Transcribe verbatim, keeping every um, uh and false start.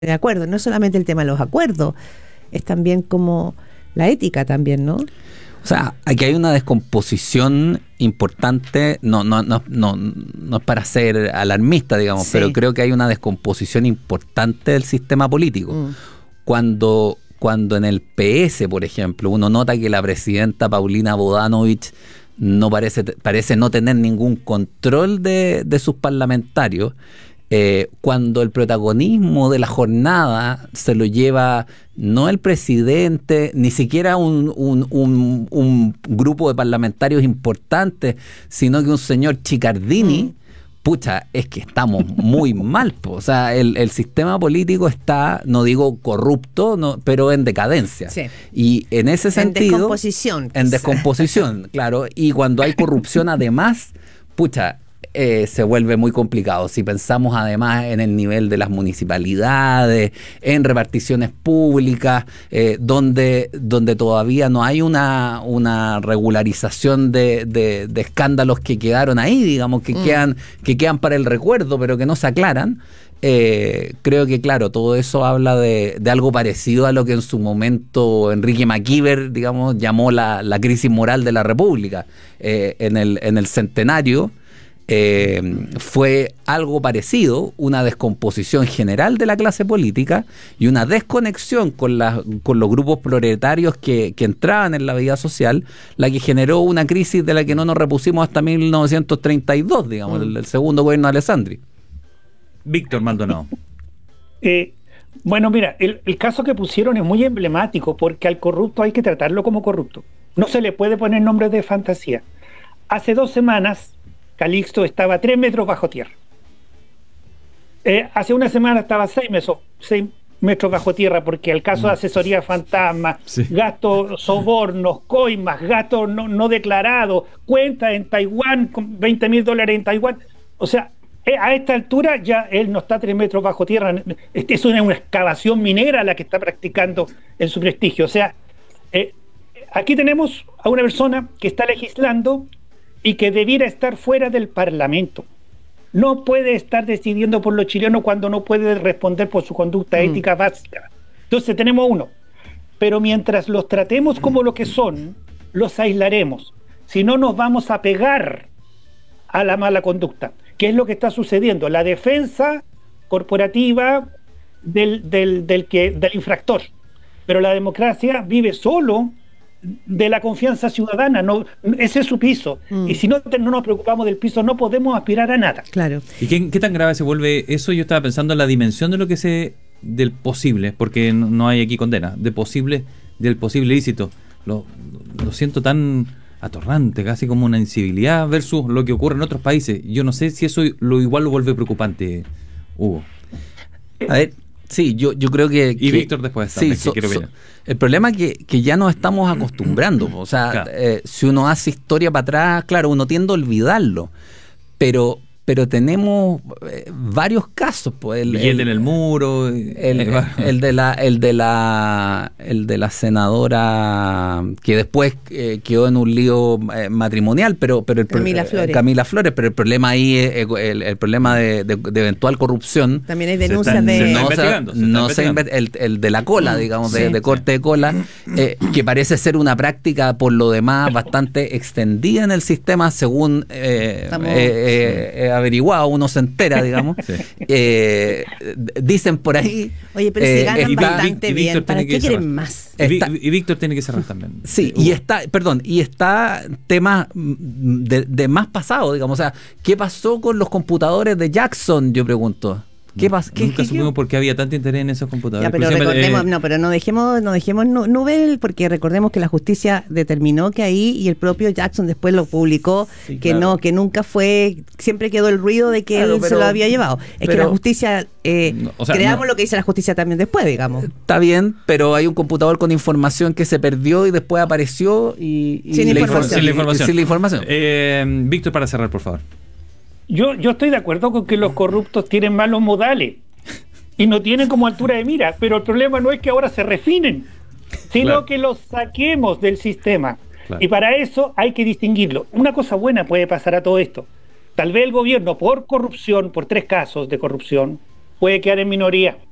de acuerdo. No es solamente el tema de los acuerdos, es también como la ética también, ¿no? O sea, aquí hay una descomposición importante, no, no, no, no, no es para ser alarmista, digamos, sí. Pero creo que hay una descomposición importante del sistema político. Mm. Cuando, cuando en el P S, por ejemplo, uno nota que la presidenta Paulina Bodanovich no parece, parece no tener ningún control de, de sus parlamentarios, Eh, cuando el protagonismo de la jornada se lo lleva no el presidente, ni siquiera un, un, un, un grupo de parlamentarios importantes, sino que un señor Chiccardini, mm. pucha, es que estamos muy mal. Po. O sea, el, el sistema político está, no digo corrupto, no, pero en decadencia. Sí. Y en ese sentido... En descomposición. En descomposición, claro. Y cuando hay corrupción además, pucha... Eh, se vuelve muy complicado. Si pensamos además en el nivel de las municipalidades, en reparticiones públicas, eh, donde, donde todavía no hay una, una regularización de, de, de escándalos que quedaron ahí, digamos, que, mm. quedan, que quedan para el recuerdo, pero que no se aclaran. Eh, creo que, claro, todo eso habla de, de algo parecido a lo que en su momento Enrique McKeever, digamos, llamó la, la crisis moral de la República. Eh, en el, en el centenario, Eh, fue algo parecido, una descomposición general de la clase política y una desconexión con, la, con los grupos proletarios que, que entraban en la vida social, la que generó una crisis de la que no nos repusimos hasta mil novecientos treinta y dos, digamos, mm. el, el segundo gobierno de Alessandri. Víctor Maldonado. Eh, bueno, mira, el, el caso que pusieron es muy emblemático porque al corrupto hay que tratarlo como corrupto. No se le puede poner nombres de fantasía. Hace dos semanas Calixto estaba tres metros bajo tierra. Eh, hace una semana estaba seis metros, seis metros bajo tierra porque el caso de asesoría fantasma, sí. gastos, sobornos, coimas, gastos no, no declarados, cuentas en Taiwán con veinte mil dólares en Taiwán. O sea, eh, a esta altura ya él no está tres metros bajo tierra. Es una, una excavación minera la que está practicando en su prestigio. O sea, eh, aquí tenemos a una persona que está legislando y que debiera estar fuera del Parlamento. No puede estar decidiendo por los chilenos cuando no puede responder por su conducta mm. ética básica. Entonces tenemos uno. Pero mientras los tratemos como lo que son, los aislaremos. Si no, nos vamos a pegar a la mala conducta. ¿Qué es lo que está sucediendo? La defensa corporativa del, del, del, que, del infractor. Pero la democracia vive solo de la confianza ciudadana, no, ese es su piso. Mm. Y si no, no nos preocupamos del piso, no podemos aspirar a nada. Claro. ¿Y qué, qué tan grave se vuelve eso? Yo estaba pensando en la dimensión de lo que se del posible, porque no, no hay aquí condena, de posible, del posible ilícito. Lo, lo siento tan atorrante, casi como una incivilidad versus lo que ocurre en otros países. Yo no sé si eso lo igual lo vuelve preocupante, Hugo. A ver, sí, yo, yo creo que... Y que, Víctor después sí, so, que so, el problema es que, que ya nos estamos acostumbrando. O sea, claro. eh, si uno hace historia para atrás, claro, uno tiende a olvidarlo. Pero... pero tenemos eh, varios casos, pues el, el, en el muro, el, el, el de la, el de la, el de la senadora que después eh, quedó en un lío eh, matrimonial, pero, pero el Camila Flores. Eh, Camila Flores, pero el problema ahí es el, el problema de, de, de eventual corrupción. También hay denuncias se de no se, no se el, el de la cola, digamos, de, sí, de corte sí. de cola, eh, que parece ser una práctica por lo demás bastante extendida en el sistema, según eh, Estamos... eh, eh, eh, averiguado, uno se entera, digamos. Sí. Eh, dicen por ahí. Oye, pero eh, si ganan está, bastante y, y bien, ¿para qué quieren más? Está, y, y Víctor tiene que cerrar también. Sí, uh. y está, perdón, y está temas de, de más pasado, digamos. O sea, ¿qué pasó con los computadores de Jackson? Yo pregunto. ¿Qué pasa? ¿Qué, Nunca qué, supimos qué? por qué había tanto interés en esos computadores. Ya, pero recordemos, eh, no, pero no dejemos, no dejemos Nubel, porque recordemos que la justicia determinó que ahí, y el propio Jackson después lo publicó, sí, que claro. no, que nunca fue, siempre quedó el ruido de que claro, él pero, se lo había llevado. Es pero, que la justicia, eh, no, o sea, creamos no, lo que dice la justicia también después, digamos. Está bien, pero hay un computador con información que se perdió y después apareció y, y sin, la información. Sin la información. Sin la información. Eh, Víctor, para cerrar, por favor. Yo, yo estoy de acuerdo con que los corruptos tienen malos modales y no tienen como altura de mira, pero el problema no es que ahora se refinen, sino claro. que los saquemos del sistema. Claro. Y para eso hay que distinguirlo. Una cosa buena puede pasar a todo esto. Tal vez el gobierno, por corrupción, por tres casos de corrupción, puede quedar en minoría.